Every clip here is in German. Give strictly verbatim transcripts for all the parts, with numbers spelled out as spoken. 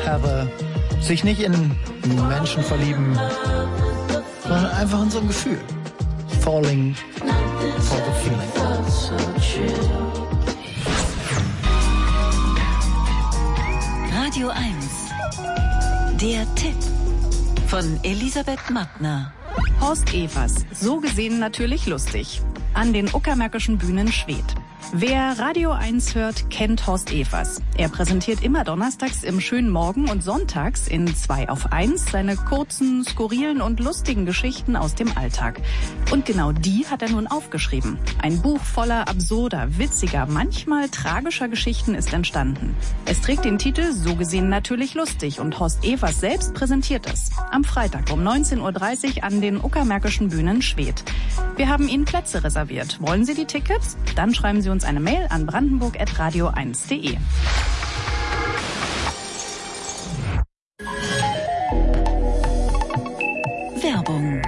Heather. Sich nicht in Menschen verlieben, sondern einfach in so ein Gefühl. Falling for the feeling. Radio eins. Der Tipp von Elisabeth Magner. Horst Evers, so gesehen natürlich lustig. An den Uckermärkischen Bühnen Schwedt. Wer Radio eins hört, kennt Horst Evers. Er präsentiert immer donnerstags im schönen Morgen und sonntags in zwei auf eins seine kurzen, skurrilen und lustigen Geschichten aus dem Alltag. Und genau die hat er nun aufgeschrieben. Ein Buch voller absurder, witziger, manchmal tragischer Geschichten ist entstanden. Es trägt den Titel So gesehen natürlich lustig und Horst Evers selbst präsentiert es. Am Freitag um neunzehn Uhr dreißig an den Uckermärkischen Bühnen Schwedt. Wir haben Ihnen Plätze reserviert. Wollen Sie die Tickets? Dann schreiben Sie uns eine Mail an brandenburg at radio eins punkt de. Werbung.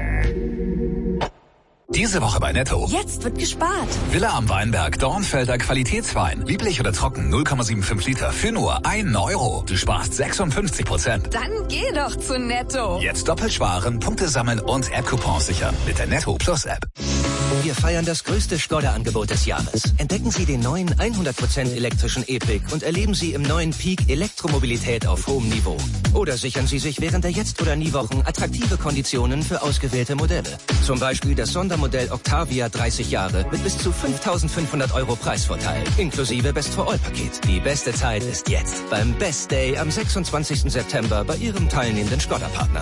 Diese Woche bei Netto. Jetzt wird gespart. Villa am Weinberg, Dornfelder Qualitätswein. Lieblich oder trocken, null Komma fünfundsiebzig Liter für nur ein Euro. Du sparst sechsundfünfzig Prozent. Dann geh doch zu Netto. Jetzt doppelt sparen, Punkte sammeln und App-Coupons sichern mit der Netto Plus App. Wir feiern das größte Skoda-Angebot des Jahres. Entdecken Sie den neuen hundert Prozent elektrischen E-Pick und erleben Sie im neuen Peak Elektromobilität auf hohem Niveau. Oder sichern Sie sich während der Jetzt- oder Nie-Wochen attraktive Konditionen für ausgewählte Modelle. Zum Beispiel das Sondermodell Octavia dreißig Jahre mit bis zu fünftausendfünfhundert Euro Preisvorteil, inklusive Best-for-All-Paket. Die beste Zeit ist jetzt beim Best Day am sechsundzwanzigsten September bei Ihrem teilnehmenden Skoda-Partner.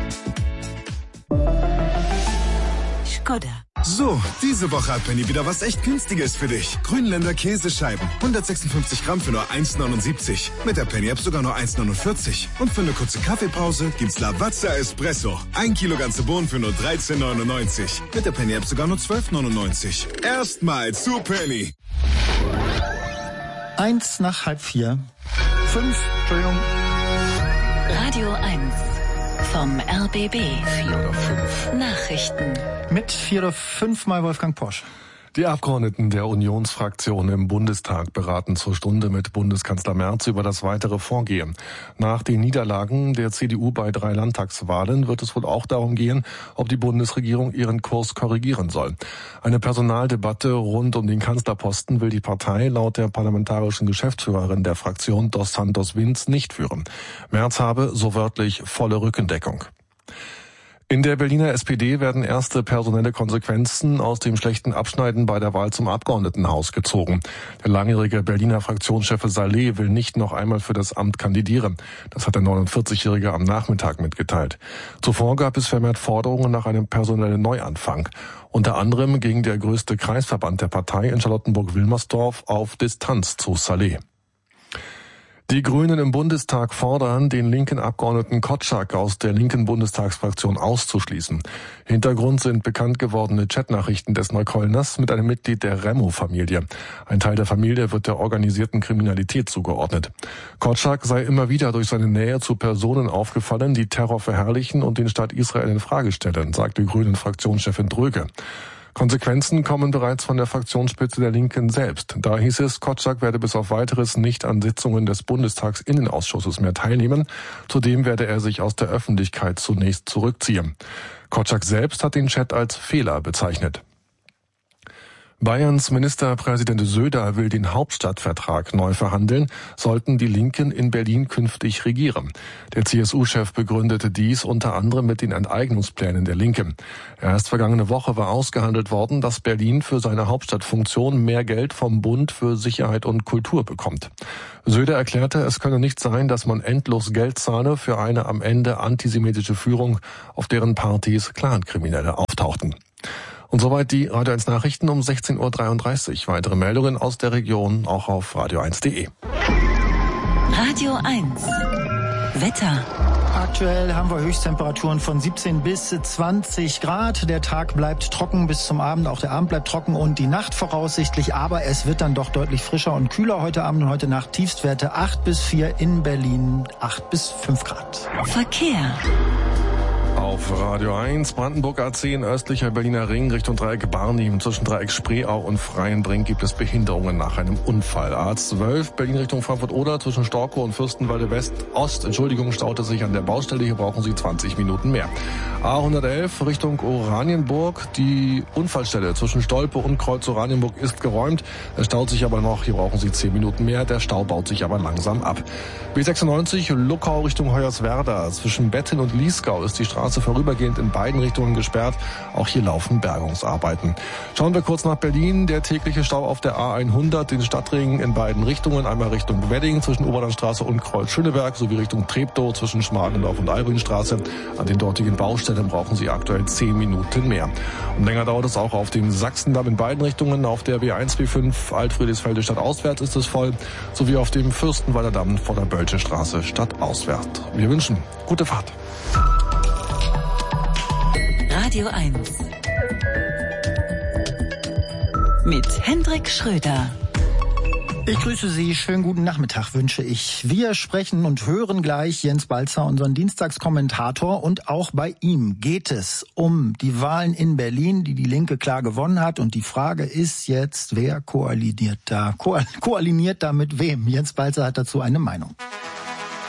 Skoda. So, diese Woche hat Penny wieder was echt Günstiges für dich. Grünländer Käsescheiben. hundertsechsundfünfzig Gramm für nur eins neunundsiebzig. Mit der Penny-App sogar nur eins neunundvierzig. Und für eine kurze Kaffeepause gibt's Lavazza Espresso. Ein Kilo ganze Bohnen für nur dreizehn neunundneunzig. Mit der Penny-App sogar nur zwölf neunundneunzig. Erstmal zu Penny. Eins nach halb vier. Fünf, Entschuldigung. Radio eins vom R B B. Vier oder fünf. Nachrichten. Mit vier oder fünf Mal Wolfgang Posch. Die Abgeordneten der Unionsfraktion im Bundestag beraten zur Stunde mit Bundeskanzler Merz über das weitere Vorgehen. Nach den Niederlagen der C D U bei drei Landtagswahlen wird es wohl auch darum gehen, ob die Bundesregierung ihren Kurs korrigieren soll. Eine Personaldebatte rund um den Kanzlerposten will die Partei laut der parlamentarischen Geschäftsführerin der Fraktion Dos Santos Vinz nicht führen. Merz habe, so wörtlich, volle Rückendeckung. In der Berliner S P D werden erste personelle Konsequenzen aus dem schlechten Abschneiden bei der Wahl zum Abgeordnetenhaus gezogen. Der langjährige Berliner Fraktionschef Saleh will nicht noch einmal für das Amt kandidieren. Das hat der neunundvierzigjährige am Nachmittag mitgeteilt. Zuvor gab es vermehrt Forderungen nach einem personellen Neuanfang. Unter anderem ging der größte Kreisverband der Partei in Charlottenburg-Wilmersdorf auf Distanz zu Saleh. Die Grünen im Bundestag fordern, den linken Abgeordneten Kotschak aus der linken Bundestagsfraktion auszuschließen. Hintergrund sind bekannt gewordene Chatnachrichten des Neuköllners mit einem Mitglied der Remo-Familie. Ein Teil der Familie wird der organisierten Kriminalität zugeordnet. Kotschak sei immer wieder durch seine Nähe zu Personen aufgefallen, die Terror verherrlichen und den Staat Israel in Frage stellen, sagte Grünen-Fraktionschefin Dröge. Konsequenzen kommen bereits von der Fraktionsspitze der Linken selbst. Da hieß es, Kotschak werde bis auf Weiteres nicht an Sitzungen des Bundestagsinnenausschusses mehr teilnehmen. Zudem werde er sich aus der Öffentlichkeit zunächst zurückziehen. Kotschak selbst hat den Chat als Fehler bezeichnet. Bayerns Ministerpräsident Söder will den Hauptstadtvertrag neu verhandeln, sollten die Linken in Berlin künftig regieren. Der C S U-Chef begründete dies unter anderem mit den Enteignungsplänen der Linken. Erst vergangene Woche war ausgehandelt worden, dass Berlin für seine Hauptstadtfunktion mehr Geld vom Bund für Sicherheit und Kultur bekommt. Söder erklärte, es könne nicht sein, dass man endlos Geld zahle für eine am Ende antisemitische Führung, auf deren Partys Clankriminelle auftauchten. Und soweit die Radio eins Nachrichten um sechzehn Uhr dreiunddreißig. Weitere Meldungen aus der Region auch auf radio eins punkt de. Radio eins. Wetter. Aktuell haben wir Höchsttemperaturen von siebzehn bis zwanzig Grad. Der Tag bleibt trocken bis zum Abend. Auch der Abend bleibt trocken und die Nacht voraussichtlich. Aber es wird dann doch deutlich frischer und kühler heute Abend und heute Nacht. Tiefstwerte acht bis vier in Berlin, acht bis fünf Grad. Verkehr. auf Radio eins. Brandenburg A zehn, östlicher Berliner Ring, Richtung Dreieck Barnim. Zwischen Dreieck Spreeau und Freienbrink gibt es Behinderungen nach einem Unfall. A zwölf, Berlin Richtung Frankfurt-Oder, zwischen Storkow und Fürstenwalde West, Ost, Entschuldigung, staute sich an der Baustelle. Hier brauchen Sie zwanzig Minuten mehr. A hundertelf, Richtung Oranienburg. Die Unfallstelle zwischen Stolpe und Kreuz Oranienburg ist geräumt. Es staut sich aber noch. Hier brauchen Sie zehn Minuten mehr. Der Stau baut sich aber langsam ab. B sechsundneunzig, Luckau Richtung Hoyerswerda. Zwischen Bettin und Liesgau ist die Straße vorübergehend in beiden Richtungen gesperrt. Auch hier laufen Bergungsarbeiten. Schauen wir kurz nach Berlin. Der tägliche Stau auf der A hundert, den Stadtring in beiden Richtungen. Einmal Richtung Wedding zwischen Oberlandstraße und Kreuz-Schöneberg sowie Richtung Treptow zwischen Schmargendorf und Albringstraße. An den dortigen Baustellen brauchen Sie aktuell zehn Minuten mehr. Und länger dauert es auch auf dem Sachsendamm in beiden Richtungen. Auf der B eins B fünf Alt-Friedrichsfelde stadtauswärts ist es voll, sowie auf dem Fürstenwalder Damm vor der Bölsche Straße stadtauswärts. Wir wünschen gute Fahrt. Radio eins. Mit Hendrik Schröder. Ich grüße Sie, schönen guten Nachmittag wünsche ich. Wir sprechen und hören gleich Jens Balzer, unseren Dienstagskommentator, und auch bei ihm geht es um die Wahlen in Berlin, die die Linke klar gewonnen hat, und die Frage ist jetzt, wer koaliert da, ko- koaliniert da mit wem? Jens Balzer hat dazu eine Meinung.